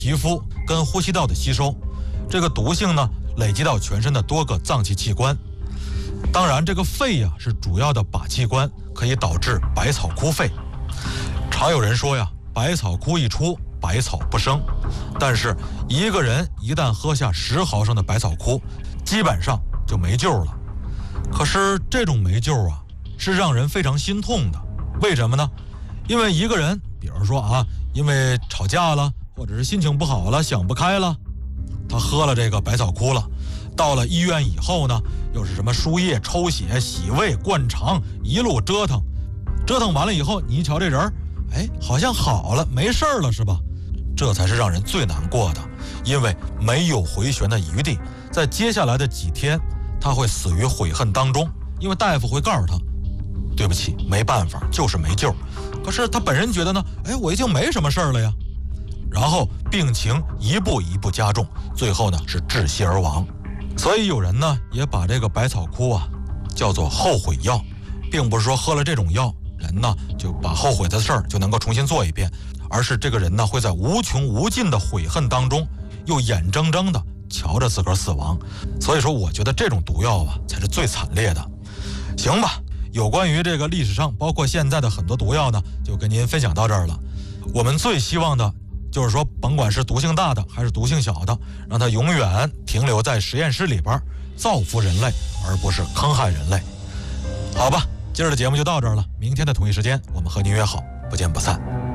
皮肤跟呼吸道的吸收，这个毒性呢累积到全身的多个脏器器官。当然，这个肺呀是主要的靶器官，可以导致百草枯肺。常有人说呀，百草枯一出，百草不生。但是一个人一旦喝下10毫升的百草枯，基本上就没救了。可是这种没救啊，是让人非常心痛的。为什么呢？因为一个人，比如说啊，因为吵架了，或者是心情不好了，想不开了，他喝了这个百草枯了，到了医院以后呢，又是什么输液、抽血、洗胃、灌肠，一路折腾，折腾完了以后，你一瞧这人，好像好了，没事了，是吧？这才是让人最难过的，因为没有回旋的余地，在接下来的几天，他会死于悔恨当中，因为大夫会告诉他，对不起，没办法，就是没救。可是他本人觉得呢，我已经没什么事儿了呀。然后病情一步一步加重，最后呢是窒息而亡。所以有人呢也把这个百草枯啊叫做后悔药，并不是说喝了这种药人呢就把后悔的事儿就能够重新做一遍，而是这个人呢会在无穷无尽的悔恨当中，又眼睁睁的瞧着自个儿死亡。所以说我觉得这种毒药啊才是最惨烈的。行吧，有关于这个历史上包括现在的很多毒药呢，就跟您分享到这儿了。我们最希望的就是说，甭管是毒性大的还是毒性小的，让它永远停留在实验室里边，造福人类，而不是坑害人类。好吧，今儿的节目就到这儿了，明天的同一时间我们和您约好，不见不散。